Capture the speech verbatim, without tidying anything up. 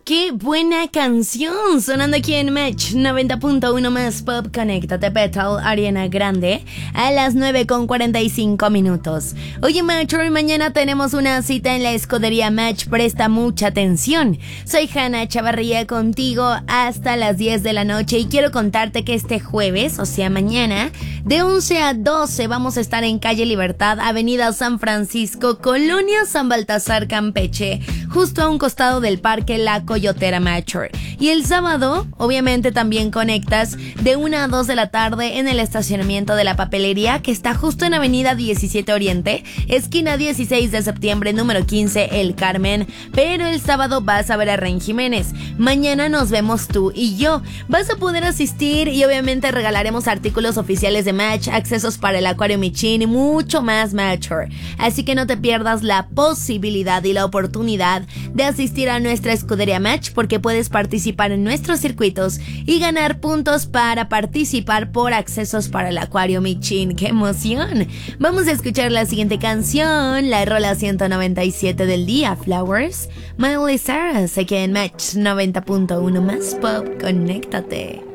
¡Qué buena canción! Sonando aquí en Match noventa punto uno más Pop. Conéctate, Petal, Ariana Grande, a las nueve con cuarenta y cinco minutos. Oye, Match, hoy mañana tenemos una cita en la escudería Match. Presta mucha atención. Soy Hanna Chavarría contigo hasta las diez de la noche y quiero contarte que este jueves, o sea mañana, de once a doce vamos a estar en Calle Libertad, Avenida San Francisco, Colonia San Baltasar, Campeche, justo a un costado del Parque La Coyotera Mature. Y el sábado, obviamente, también conectas de una a dos de la tarde en el estacionamiento de la papelería, que está justo en Avenida diecisiete Oriente, esquina dieciséis de septiembre, número quince, El Carmen. Pero el sábado vas a ver a Ren Jiménez. Mañana nos vemos tú y yo. Vas a poder asistir y obviamente regalaremos artículos oficiales de Match, accesos para el Acuario Michin y mucho más Mature. Así que no te pierdas la posibilidad y la oportunidad de asistir a nuestra escudería Match, porque puedes participar en nuestros circuitos y ganar puntos para participar por accesos para el Acuario Michin. ¡Qué emoción! Vamos a escuchar la siguiente canción, la rola ciento noventa y siete del día, Flowers, Miley Cyrus, aquí en Match noventa punto uno más Pop. Conéctate.